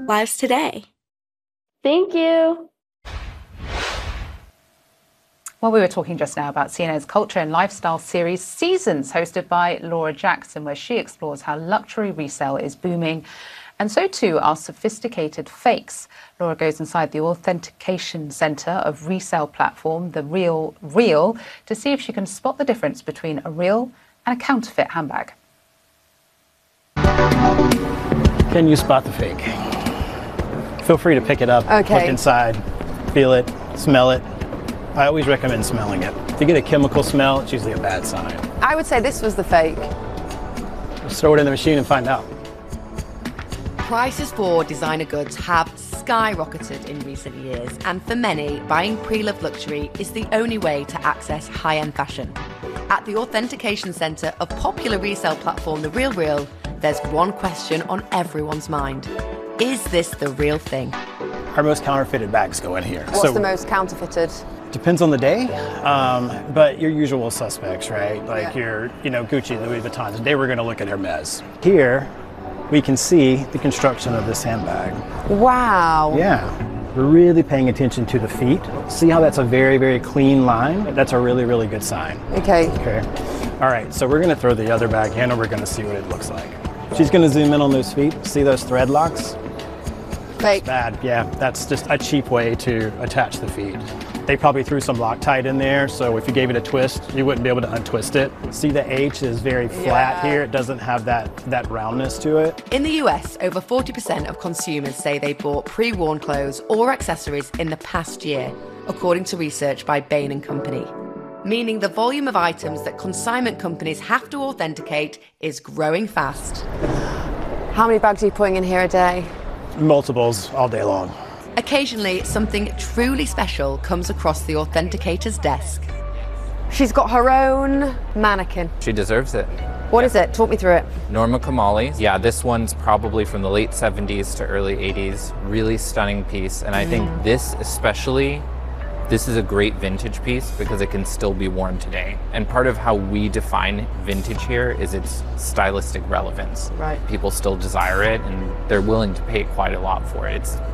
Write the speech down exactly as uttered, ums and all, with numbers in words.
lives today. Thank you. Well, we were talking just now about C N N's culture and lifestyle series Seasons, hosted by Laura Jackson, where she explores how luxury resale is booming. And so too are sophisticated fakes. Laura goes inside the authentication centre of resale platform, The Real Real, to see if she can spot the difference between a real and a counterfeit handbag. Can you spot the fake? Feel free to pick it up, Okay. look inside, feel it, smell it. I always recommend smelling it. If you get a chemical smell, it's usually a bad sign. I would say this was the fake. Just throw it in the machine and find out. Prices for designer goods have skyrocketed in recent years, and for many, buying pre-loved luxury is the only way to access high-end fashion. At the authentication centre of popular resale platform The Real Real, there's one question on everyone's mind. Is this the real thing? Our most counterfeited bags go in here. What's So the most counterfeited? depends on the day, um, but your usual suspects, right? Like Yeah. your, you know, Gucci, Louis Vuitton. Today we're going to look at Hermes. Here, we can see the construction of this handbag. Wow. Yeah, we're really paying attention to the feet. See how that's a very, very clean line? That's a really, really good sign. Okay. Okay. All right, so we're gonna throw the other bag in and we're gonna see what it looks like. She's gonna zoom in on those feet. See those thread locks? Fake. Bad, yeah. That's just a cheap way to attach the feet. They probably threw some Loctite in there, so if you gave it a twist, you wouldn't be able to untwist it. See, the H is very flat Yeah. here. It doesn't have that, that roundness to it. In the U S, over forty percent of consumers say they bought pre-worn clothes or accessories in the past year, according to research by Bain and Company. Meaning the volume of items that consignment companies have to authenticate is growing fast. How many bags are you putting in here a day? Multiples all day long. Occasionally, something truly special comes across the authenticator's desk. She's got her own mannequin. She deserves it. What is it? Talk me through it. Norma Kamali. Yeah, this one's probably from the late seventies to early eighties. Really stunning piece. And I think this especially, this is a great vintage piece because it can still be worn today. And part of how we define vintage here is its stylistic relevance. Right. People still desire it and they're willing to pay quite a lot for it. It's